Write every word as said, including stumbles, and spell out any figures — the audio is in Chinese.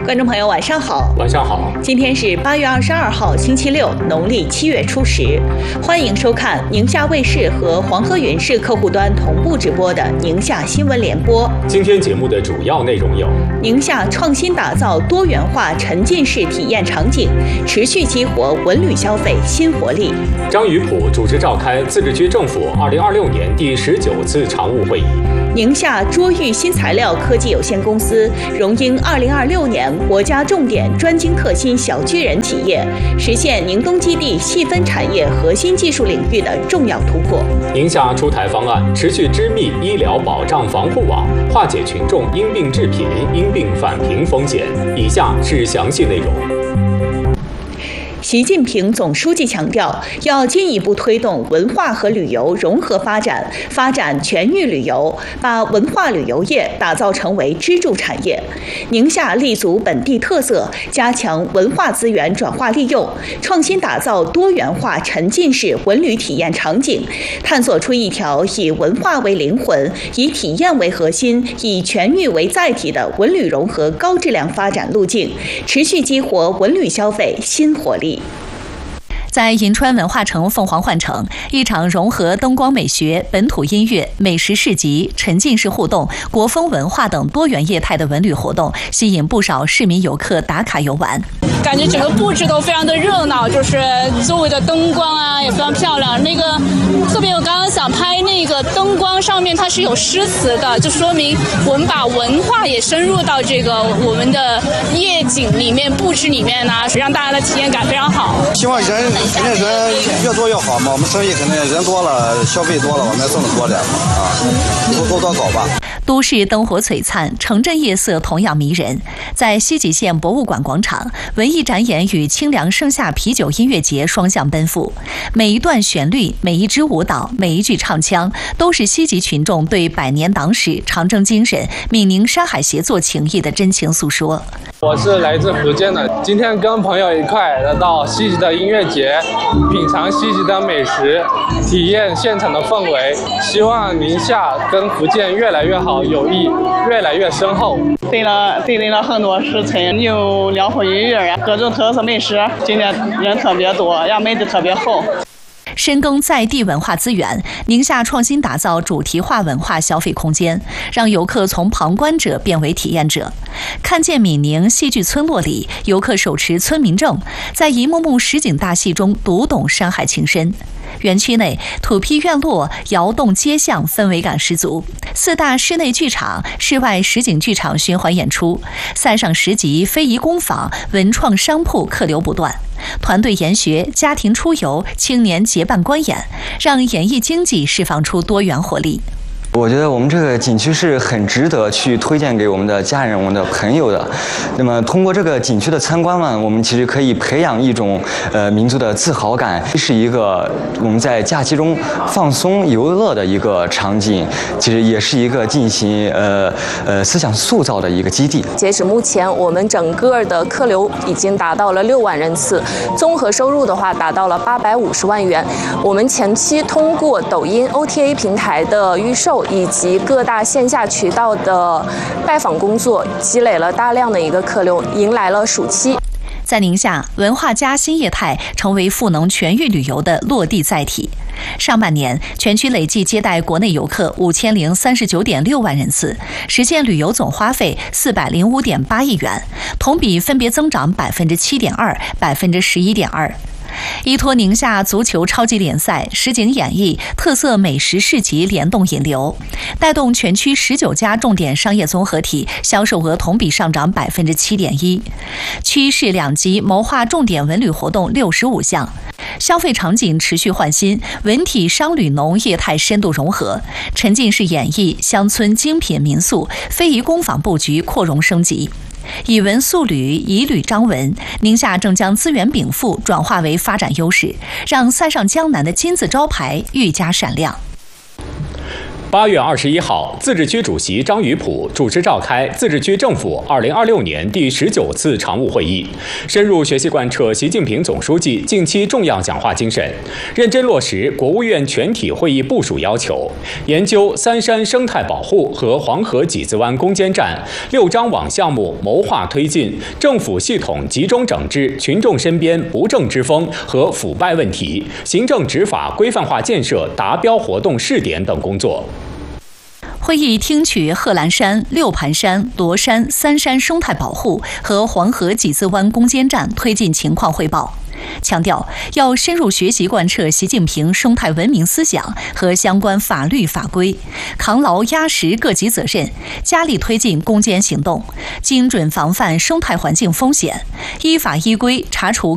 观众朋友，晚上好。 晚上好。 今天是八月二十二号，星期六，农历七月初十。欢迎收看宁夏卫视和黄河云视客户端同步直播的宁夏新闻联播。 今天节目的主要内容有： 宁夏创新打造多元化沉浸式体验场景，持续激活文旅消费新活力。 张宇普主持召开自治区政府二零二六年第十九次常务会议。 宁夏卓玉新材料科技有限公司荣膺二零二六年国家重点专精特新小巨人企业，实现宁东基地细分产业核心技术领域的重要突破。 宁夏出台方案，持续织密医疗保障防护网，化解群众因病致贫、因病返贫风险。以下是详细内容。 习近平总书记强调，要进一步推动文化和旅游融合发展，发展全域旅游，把文化旅游业打造成为支柱产业。宁夏立足本地特色，加强文化资源转化利用，创新打造多元化沉浸式文旅体验场景，探索出一条以文化为灵魂、以体验为核心、以全域为载体的文旅融合高质量发展路径，持续激活文旅消费新活力。在银川文化城凤凰幻城，一场融合灯光美学、本土音乐、美食市集、沉浸式互动、国风文化等多元业态的文旅活动，吸引不少市民游客打卡游玩。 感觉整个布置都非常的热闹，就是周围的灯光啊也非常漂亮。那个特别我刚刚想拍那个灯光上面它是有诗词的，就说明我们把文化也深入到这个我们的夜景里面、布置里面啊，让大家的体验感非常好。 希望人肯定人越多越好嘛，我们生意肯定人多了，消费多了，我们要挣得多点嘛啊，多多多搞吧。 都市灯火璀璨，城镇夜色同样迷人。在西吉县博物馆广场，文艺展演与清凉盛夏啤酒音乐节双向奔赴，每一段旋律、每一支舞蹈、每一句唱腔，都是西吉群众对百年党史、长征精神、闽宁山海协作情谊的真情诉说。 我是来自福建的，今天跟朋友一块来到西吉的音乐节，品尝西吉的美食，体验现场的氛围。希望宁夏跟福建越来越好，友谊越来越深厚。 对了，对对了很多食材，有辽阔音乐啊，各种特色美食。今天人特别多，也美得特别好。 深耕在地文化资源，宁夏创新打造主题化文化消费空间，让游客从旁观者变为体验者。看见闽宁戏剧村落里，游客手持村民证，在一幕幕实景大戏中读懂山海情深。园区内土坯院落、窑洞街巷氛围感十足，四大室内剧场、室外实景剧场循环演出，塞上十集、非遗工坊、文创商铺客流不断。团队研学、家庭出游、青年结伴观演，让演艺经济释放出多元活力。 我觉得我们这个景区是很值得去推荐给我们的家人、我们的朋友的。那么通过这个景区的参观呢，我们其实可以培养一种呃民族的自豪感，是一个我们在假期中放松游乐的一个场景，其实也是一个进行呃呃思想塑造的一个基地。 截止目前，我们整个的客流已经达到了六万人次，综合收入的话达到了八百五十万元。我们前期通过抖音 O T A 平台的预售以及各大线下渠道的拜访工作，积累了大量的一个客流，迎来了暑期。 在宁夏，文化加新业态成为赋能全域旅游的落地载体。上半年，全区累计接待国内游客五千零三十九点六万人次，实现旅游总花费四百零五点八亿元，同比分别增长百分之七点二、百分之十一点二。依托宁夏足球超级联赛、实景演绎、特色美食市集联动引流，带动全区十九家重点商业综合体销售额同比上涨百分之七点一。区市两级谋划重点文旅活动六十五项，消费场景持续换新，文体商旅农业态深度融合，沉浸式演绎、乡村精品民宿、非遗工坊布局扩容升级。以文塑旅，以旅张文，宁夏正将资源禀赋转化为发展优势，让塞上江南的金字招牌愈加闪亮。 八月二十一号，自治区主席张宇普主持召开自治区政府二零二六年第十九次常务会议，深入学习贯彻习近平总书记近期重要讲话精神，认真落实国务院全体会议部署要求，研究三山生态保护和黄河几字湾攻坚战六张网项目谋划推进，政府系统集中整治群众身边不正之风和腐败问题，行政执法规范化建设达标活动试点等工作。 会议听取贺兰山、六盘山、罗山三山生态保护和黄河几字湾攻坚战推进情况汇报，强调要深入学习贯彻习近平生态文明思想和相关法律法规，扛牢压实各级责任，加力推进攻坚行动，精准防范生态环境风险，依法依规查处